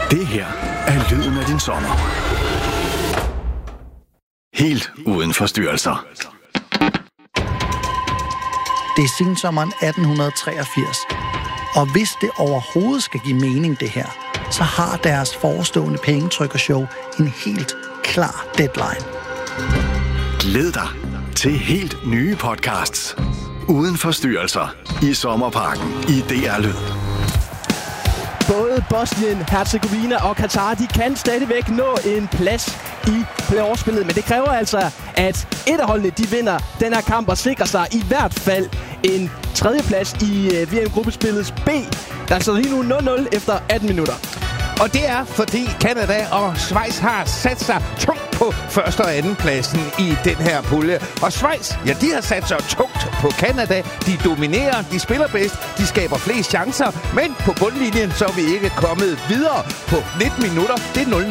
Det her er lyden af din sommer. Helt uden forstyrrelser. Det er sensommeren 1883. Og hvis det overhovedet skal give mening, det her, så har deres forestående pengetrykkershow en helt klar deadline. Glæd dig til helt nye podcasts. Uden forstyrrelser i Sommerparken i DR Lyd. Både Bosnien, Herzegovina og Katar, de kan stadigvæk nå en plads i playoff-spillet. Men det kræver altså, at et af holdene, de vinder den her kamp og sikrer sig i hvert fald en tredjeplads i VM-gruppespillets B. Der står lige nu 0-0 efter 18 minutter. Og det er, fordi Canada og Schweiz har sat sig tungt på første og anden pladsen i den her pulje. Og Schweiz, ja, de har sat sig tungt på Canada. De dominerer, de spiller bedst, de skaber flest chancer. Men på bundlinjen, så er vi ikke kommet videre på 19 minutter. Det er 0.